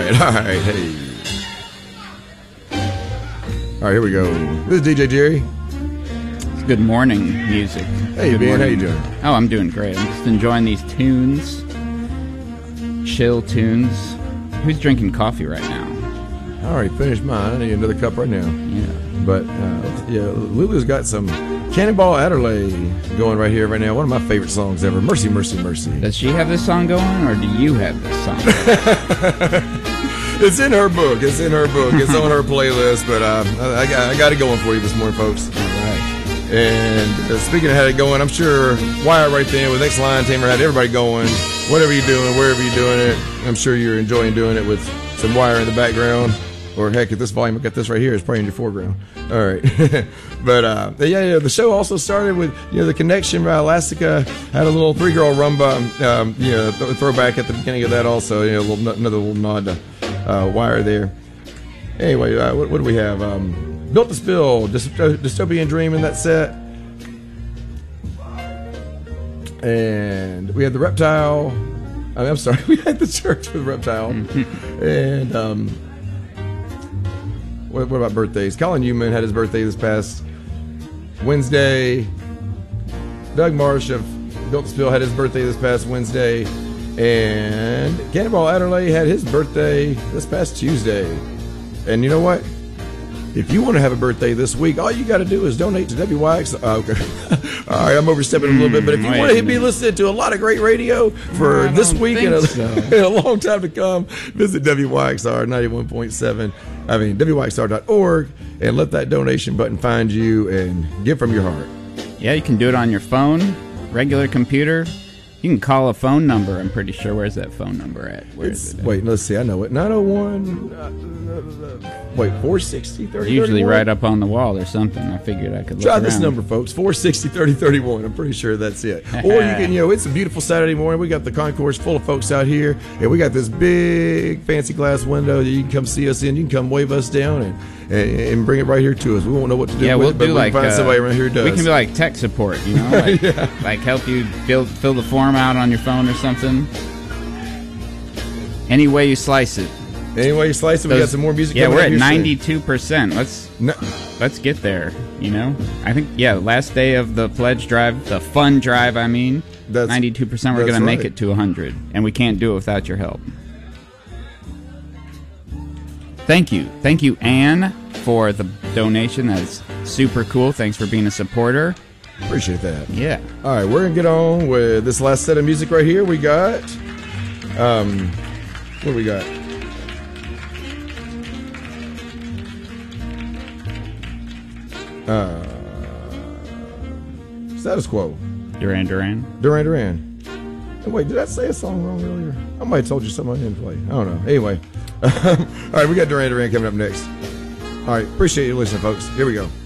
right. Hey. All right, here we go. This is DJ Jerry. It's good morning music. Hey, good Ben, morning. how you doing? Oh, I'm doing great. I'm just enjoying these tunes. Chill tunes. Who's drinking coffee right now? I already finished mine. I need another cup right now. Yeah. But, Lulu's got some Cannonball Adderley going right here, right now. One of my favorite songs ever. Mercy, Mercy, Mercy. Does she have this song going, or do you have this song going? It's in her book. It's on her playlist. But I got it going for you this morning, folks. All right. And speaking of had it going, I'm sure Wire right there with Next Line Tamer had everybody going. Whatever you're doing, wherever you're doing it, I'm sure you're enjoying doing it with some Wire in the background. Or heck, at this volume, I got this right here. It's probably in your foreground. All right. But, the show also started with, the Connection by Elastica. Had a little three-girl rumba, throwback at the beginning of that also. Another little nod to Wire there. Anyway, what do we have? Built to Spill, Dystopian Dream in that set. And we had the Reptile. I'm sorry, we had the Church with Reptile. And, what about birthdays? Colin Newman had his birthday this past Wednesday. Doug Marsh of Built to Spill had his birthday this past Wednesday. And Cannonball Adderley had his birthday this past Tuesday. And you know what? If you want to have a birthday this week, all you got to do is donate to WYX. Okay. All right, I'm overstepping a little bit, but if you want to be listening to a lot of great radio for this week and a long time to come, visit WYXR 91.7. WYXR.org, and let that donation button find you and give from your heart. Yeah, you can do it on your phone, regular computer. You can call a phone number, I'm pretty sure. Where's that phone number at? Where is it? Wait, let's see. I know it. 901. 460 30. Usually right up on the wall or something. I figured I could look Try around. this number, folks. 460 30 31. I'm pretty sure that's it. Or you can, it's a beautiful Saturday morning. We got the concourse full of folks out here, and we got this big fancy glass window that you can come see us in. You can come wave us down and bring it right here to us. We won't know what to do with we'll it, but do we can find somebody around here who does. We can be like tech support, like help you fill the form out on your phone or something. Any way you slice it. Anyway, you slice it. We got some more music. Yeah, coming we're at up 92%. Let's get there. I think last day of the pledge drive, the fun drive. I mean, 92%. We're going to make it to 100, and we can't do it without your help. Thank you, Anne, for the donation. That's super cool. Thanks for being a supporter. Appreciate that. Yeah. All right, we're gonna get on with this last set of music right here. We got, what do we got? Status Quo. Duran. Duran. Oh, wait, did I say a song wrong earlier? I might have told you something I didn't play. I don't know. Anyway. All right, we got Duran coming up next. All right, appreciate you listening, folks. Here we go.